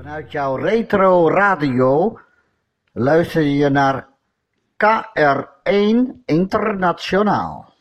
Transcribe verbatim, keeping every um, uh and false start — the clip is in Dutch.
Vanuit jouw retro radio luister je naar K R één Internationaal.